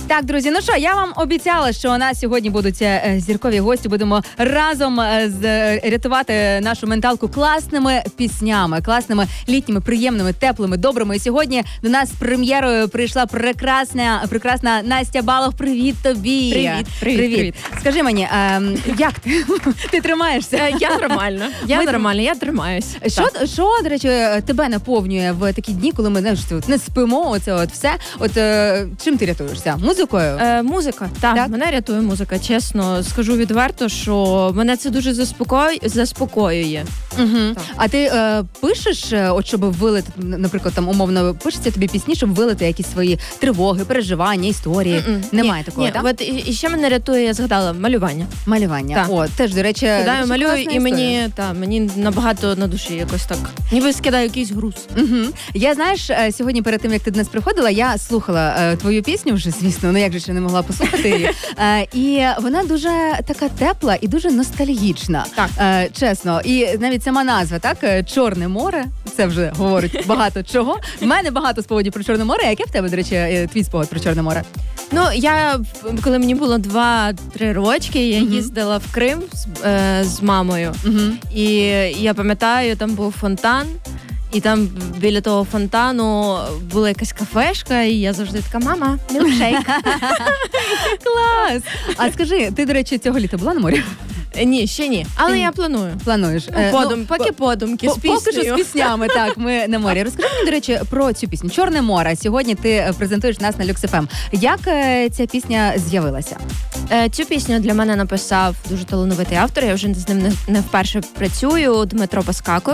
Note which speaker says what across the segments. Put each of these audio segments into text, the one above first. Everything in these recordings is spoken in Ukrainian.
Speaker 1: Так, друзі, ну що, я вам обіцяла, що у нас сьогодні будуть зіркові гості. Будемо разом рятувати нашу менталку класними піснями, класними літніми, приємними, теплими, добрими. І сьогодні до нас з прем'єрою прийшла прекрасна Настя Балох. Привіт тобі!
Speaker 2: Привіт.
Speaker 1: Скажи мені, як ти? Ти тримаєшся?
Speaker 2: Я нормально. Я тримаюсь.
Speaker 1: Що, до речі, тебе наповнює в такі дні, коли ми не спимо, оце от все? От чим ти рятуєшся? Музикою?
Speaker 2: Музика. Так, мене рятує музика. Чесно, скажу відверто, що мене це дуже заспокоює.
Speaker 1: Угу. А ти пишеш, от щоб вилити, наприклад, там умовно, пишеться тобі пісні, щоб вилити якісь свої тривоги, переживання, історії? Немає такого, так?
Speaker 2: От і ще мене рятує, я згадала, малювання.
Speaker 1: Малювання. О, теж, до речі,
Speaker 2: скидаю, малюю, і мені набагато на душі якось так. Ніби скидаю якийсь груз.
Speaker 1: Угу. Я, знаєш, сьогодні перед тим, як ти до нас приходила, я слухала твою пісню вже, звісно, ну як же ще не могла послухати її. І вона дуже така тепла і дуже ностальгічна.
Speaker 2: Так.
Speaker 1: Чесно. І навіть сама назва, так? Чорне море. Це вже говорить багато чого. В мене багато спогадів про Чорне море. Яке в тебе, до речі, твій спогад про Чорне море?
Speaker 2: Ну, коли мені було 2-3 рочки, я їздила в Крим з мамою. І я пам'ятаю, там був фонтан. І там біля того фонтану була якась кафешка, і я завжди така: мама, мілкшейк.
Speaker 1: Клас! А скажи, ти, до речі, цього літа була на морі?
Speaker 2: Ні, ще ні. Але я планую.
Speaker 1: Плануєш?
Speaker 2: Поки подумки, з піснею.
Speaker 1: Поки що з піснями, так, ми на морі. Розкажи мені, до речі, про цю пісню «Чорне море». Сьогодні ти презентуєш нас на Люкс ФМ. Як ця пісня з'явилася?
Speaker 2: Цю пісню для мене написав дуже талановитий автор. Я вже з ним не вперше працюю. Дмитро Баскаков.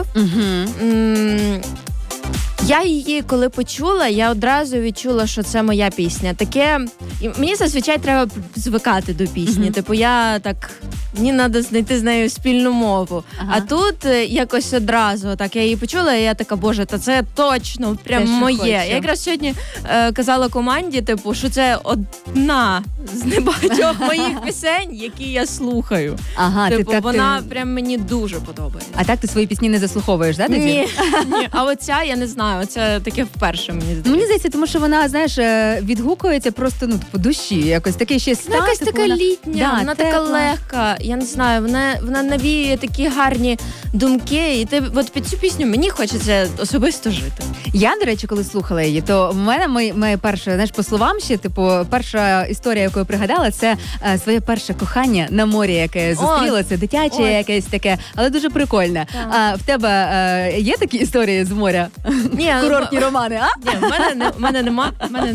Speaker 2: Я її, коли почула, я одразу відчула, що це моя пісня. Таке, мені зазвичай треба звикати до пісні. Типу, мені треба знайти з нею спільну мову. А тут якось одразу так я її почула, і я така: боже, та це точно прям моє. Хочу. Я якраз сьогодні казала команді, типу, що це одна з небагатьох моїх пісень, які я слухаю.
Speaker 1: Ага,
Speaker 2: типу, вона прям мені дуже подобається.
Speaker 1: А так ти свої пісні не заслуховуєш, да, тоді?
Speaker 2: Ні. А оця, я не знаю, оця таке вперше, мені здається.
Speaker 1: Мені здається, тому що вона, знаєш, відгукується просто, по душі. Якось таке ще стан.
Speaker 2: Вона якась така літня, вона така легка. Я не знаю, вона навіює такі гарні думки. І от під цю пісню мені хочеться особисто жити.
Speaker 1: Я, до речі, коли слухала її, то в мене моє перше, знаєш, по словам ще, перша історія, яку я пригадала, це своє перше кохання на морі, яке я зустріла. Це дитяче якесь таке, але дуже прикольне. А в тебе є такі історії з моря?
Speaker 2: Ні,
Speaker 1: курортні романи, а?
Speaker 2: Ні, в мене нема.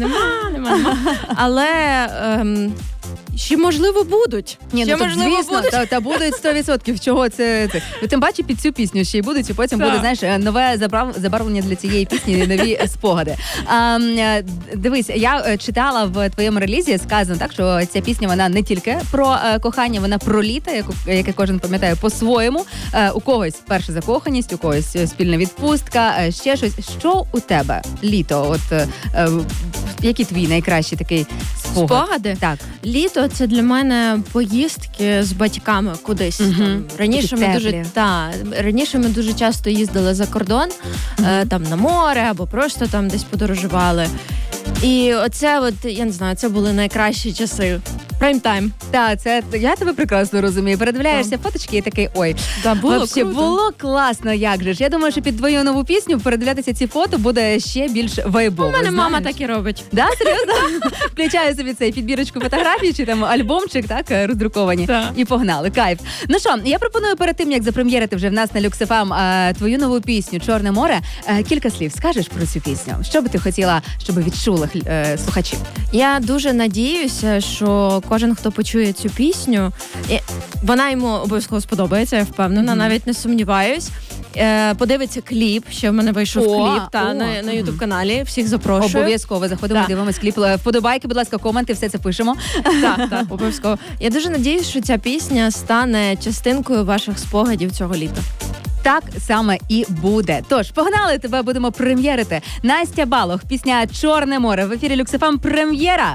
Speaker 2: Але ще, можливо, будуть.
Speaker 1: Ні, звісно, та будуть 100%. Чого це? Тим паче під цю пісню ще й будуть, і потім буде, знаєш, нове забарвлення для цієї пісні, нові спогади. Дивись, я читала в твоєму релізі, сказано так, що ця пісня, вона не тільки про кохання, вона про літо, яке кожен пам'ятає по-своєму. У когось перша закоханість, у когось спільна відпустка, ще щось. Що у тебе літо? От який твій найкращий такий спогад?
Speaker 2: Спогади?
Speaker 1: Так.
Speaker 2: Літо – це для мене поїздки з батьками кудись. Там. Раніше ми дуже часто їздили за кордон, там на море або просто там десь подорожували. І оце, я не знаю, це були найкращі часи. Прайм-тайм.
Speaker 1: Так, це я тебе прекрасно розумію. Передивляєшся фоточки і такий: ой, було класно, як же ж. Я думаю, що під твою нову пісню передивлятися ці фото буде ще більш вайбово.
Speaker 2: У мене мама так і робить.
Speaker 1: Да, серйозно? Включаю собі цей підбірочку фотографій чи там альбомчик, так, роздруковані. І погнали. Кайф. Ну що, я пропоную перед тим, як запрем'єрити вже в нас на Люкс ФМ твою нову пісню «Чорне море», кілька слів скажеш про цю пісню? Що би ти хотіла, щоб відчули слухачі?
Speaker 2: Я дуже надіюся, що кожен, хто почує цю пісню, вона йому обов'язково сподобається, я впевнена, навіть не сумніваюсь. Подивиться кліп, ще в мене вийшов кліп на YouTube-каналі. Всіх запрошую.
Speaker 1: Обов'язково заходимо, дивимось кліп. Вподобайки, будь ласка, коменти, все це пишемо.
Speaker 2: Так, обов'язково. Я дуже надіюсь, що ця пісня стане частинкою ваших спогадів цього літа.
Speaker 1: Так саме і буде. Тож, погнали, тебе будемо прем'єрити. Настя Балох, пісня «Чорне море». В ефірі Люкс ФМ прем'єра.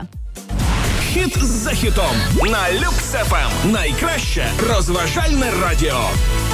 Speaker 3: Хіт за хітом на Люкс ФМ. Найкраще розважальне радіо.